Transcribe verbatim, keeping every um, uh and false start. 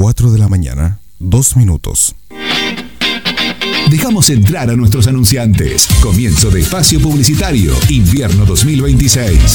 cuatro de la mañana, dos minutos. Dejamos entrar a nuestros anunciantes. Comienzo de espacio publicitario, invierno dos mil veintiséis.